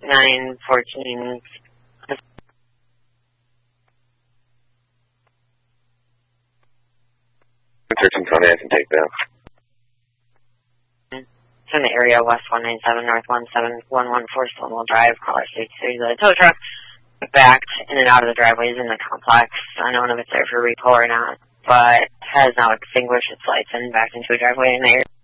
914. 13 Conan can take that. It's in the area, West 197, North 17114 Stonewall Drive, caller state series of the tow truck, backed in and out of the driveways in the complex. Unknown if it's there for recall or not, but has now extinguished its lights and backed into a driveway in the area.